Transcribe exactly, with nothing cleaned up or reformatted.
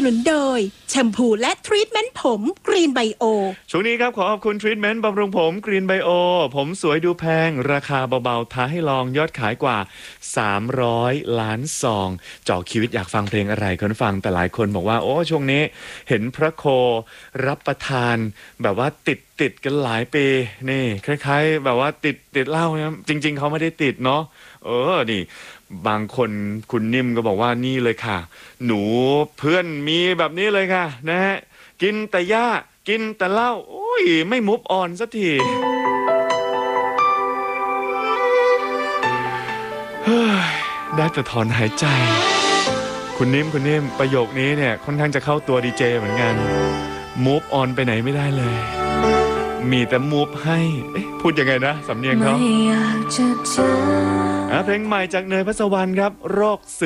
นุนโดยแชมพูและทรีทเมนต์ผมกรีนไบโอช่วงนี้ครับขอขอบคุณทรีทเมนต์บำรุงผมกรีนไบโอผมสวยดูแพงราคาเบาๆท้าให้ลองยอดขายกว่าสามร้อยล้านซองเจาะชีวิตอยากฟังเพลงอะไรคนฟังแต่หลายคนบอกว่าโอ้ช่วงนี้เห็นพระโครับประทานแบบว่าติดติดกันหลายปีนี่คล้ายๆแบบว่าติดติดเหล้านะจริงๆเขาไม่ได้ติดเนาะเออนี่บางคนคุณนิ่มก็บอกว่านี่เลยค่ะหนูเพื่อนมีแบบนี้เลยค่ะนะฮะกินแต่หญ้ากินแต่เหล้าโอ้ยไม่มุฟออนสักทีได้แต่ถอนหายใจคุณนิ่มคุณนิ่มประโยคนี้เนี่ยค่อนข้างจะเข้าตัวดีเจเหมือนกันมุฟออนไปไหนไม่ได้เลยมีแต่มุฟให้เอ๊ะพูดยังไงนะสำเนียงเขาเพลงใหม่จากเนยพัสวรรณครับโรคซึ